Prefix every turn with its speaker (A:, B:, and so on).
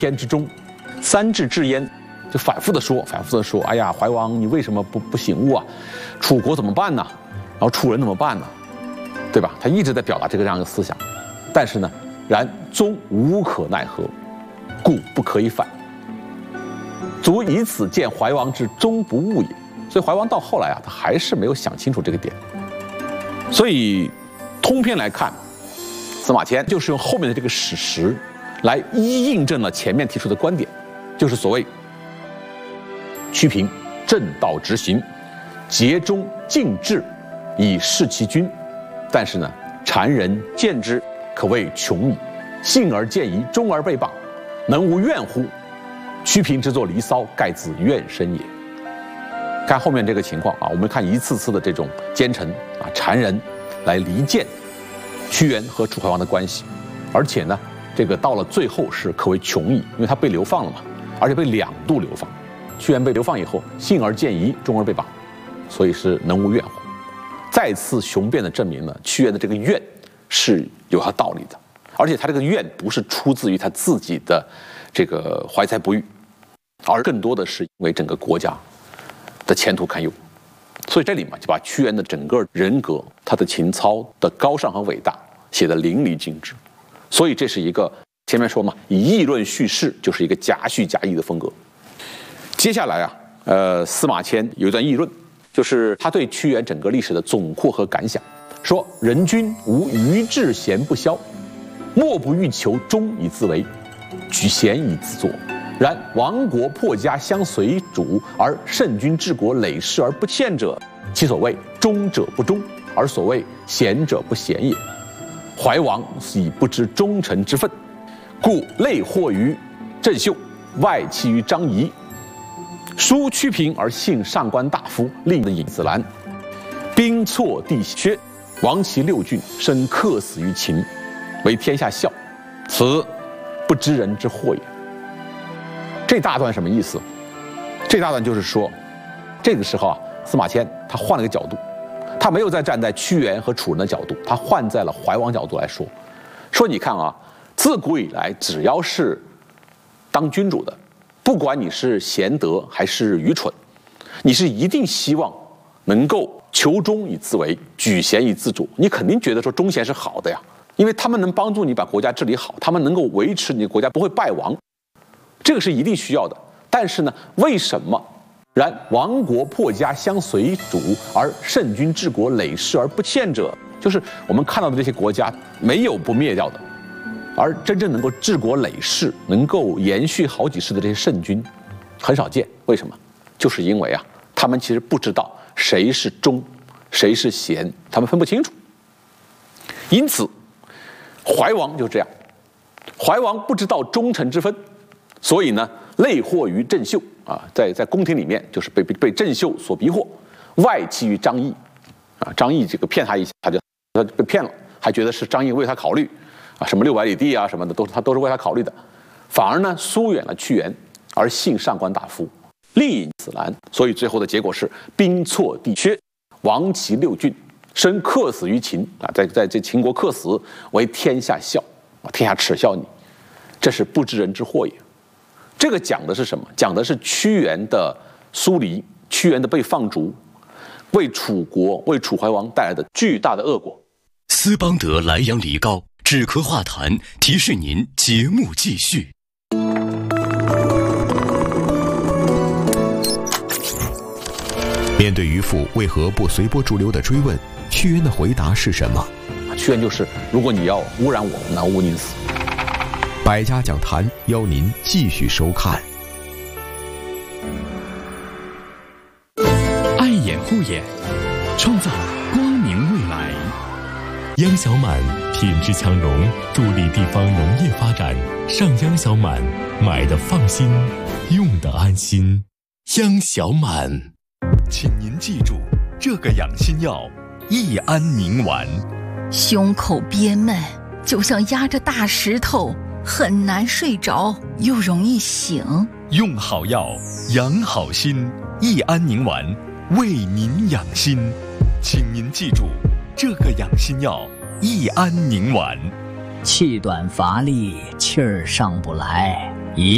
A: 天之中，三至至焉，就反复的说，哎呀，怀王你为什么不醒悟啊？楚国怎么办呢？然后楚人怎么办呢？对吧？他一直在表达这样一个思想，但是呢，然终无可奈何，故不可以反。足以此见怀王之终不悟也。所以怀王到后来啊，他还是没有想清楚这个点。所以通篇来看，司马迁就是用后面的这个史实来一印证了前面提出的观点，就是所谓屈平正道直行，节忠尽治，以事其君。但是呢，谗人见之，可谓穷矣。信而见疑，忠而被谤，能无怨乎？屈平之作《离骚》，盖自怨深也。看后面这个情况啊，我们看一次次的这种奸臣啊、谗人来离间屈原和楚怀王的关系，而且呢，这个到了最后是可谓穷矣，因为他被流放了嘛，而且被2度流放。屈原被流放以后，信而见疑，忠而被谤，所以是能无怨乎？再次雄辩地证明了屈原的这个怨是有他道理的，而且他这个怨不是出自于他自己的这个怀才不遇，而更多的是因为整个国家的前途堪忧。所以这里嘛，就把屈原的整个人格、他的情操的高尚和伟大写得淋漓尽致。所以这是一个前面说嘛，以议论叙事，就是一个夹叙夹议的风格。接下来啊，司马迁有一段议论，就是他对屈原整个历史的总括和感想，说人君无愚智贤不肖，莫不欲求忠以自为，举贤以自作。然亡国破家相随主，而圣君治国累世而不宪者，其所谓忠者不忠，而所谓贤者不贤也。怀王以不知忠臣之分，故内惑于郑袖，外戚于张仪。疏屈平而信上官大夫，令尹子兰，兵挫地薛，亡其6郡，身客死于秦，为天下笑，此不知人之祸也。这大段什么意思？这大段就是说，这个时候啊，司马迁他换了个角度，他没有再站在屈原和楚人的角度，他换在了怀王角度来说。说你看啊，自古以来，只要是当君主的，不管你是贤德还是愚蠢，你是一定希望能够求忠以自为，举贤以自主。你肯定觉得说忠贤是好的呀，因为他们能帮助你把国家治理好，他们能够维持你的国家不会败亡。这个是一定需要的，但是呢，为什么然亡国破家相随主，而圣君治国累世而不宪者？就是我们看到的这些国家没有不灭掉的，而真正能够治国累世、能够延续好几世的这些圣君很少见。为什么？就是因为啊，他们其实不知道谁是忠，谁是贤，他们分不清楚。因此，怀王就这样，怀王不知道忠臣之分。所以呢，内惑于郑袖啊，在宫廷里面就是被郑袖所逼惑，外戚于张仪啊，张仪这个骗他一下，他被骗了，还觉得是张仪为他考虑啊，什么600里地啊什么的，他都是为他考虑的，反而呢疏远了屈原，而信上官大夫，令尹子兰，所以最后的结果是兵挫地薛，亡其6郡，身客死于秦啊，在这秦国客死，为天下笑啊，天下耻笑你，这是不知人之祸也。这个讲的是什么？讲的是屈原的疏离，屈原的被放逐，为楚国、为楚怀王带来的巨大的恶果。
B: 斯邦德莱阳梨膏止咳化痰，提示您节目继续。面对渔夫为何不随波逐流的追问，屈原的回答是什么？
A: 屈原就是：如果你要污染我，那污您死。
B: 百家讲坛邀您继续收看。
C: 爱眼护眼，创造光明未来。央小满品质强融，助力地方农业发展。上央小满，买的放心，用的安心。央小满，请您记住这个养心药：益安宁丸。
D: 胸口憋闷，就像压着大石头。很难睡着，又容易醒。
C: 用好药，养好心。益安宁丸，为您养心。请您记住这个养心药：益安宁丸。
E: 气短乏力，气儿上不来，